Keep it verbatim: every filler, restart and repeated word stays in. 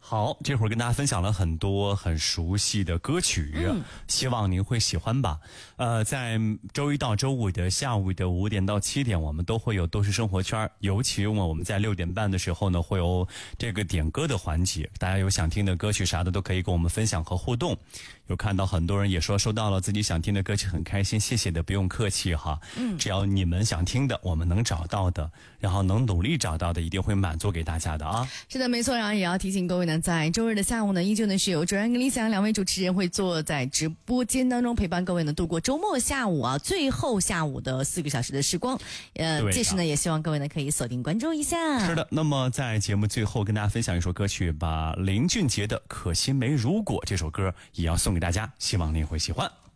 好，这会儿跟大家分享了很多很熟悉的歌曲，嗯、希望您会喜欢吧。呃，在周一到周五的下午的五点到七点，我们都会有都市生活圈，尤其我们在六点半的时候呢，会有这个点歌的环节，大家有想听的歌曲啥的都可以跟我们分享和互动。有看到很多人也说收到了自己想听的歌曲，很开心，谢谢的，不用客气哈。嗯，只要你们想听的，我们能找到的，然后能努力找到的，一定会满足给大家的啊。 是的，没错。然后也要提醒各位呢，在周日的下午呢，依旧呢是由卓然跟李想两位主持人会坐在直播间当中陪伴各位呢度过周末下午啊，最后下午的四个小时的时光。呃，届时呢也希望各位呢可以锁定关注一下。 是的，那么在节目最后跟大家分享一首歌曲，把林俊杰的《可惜没如果》这首歌也要送给大家，希望您会喜欢。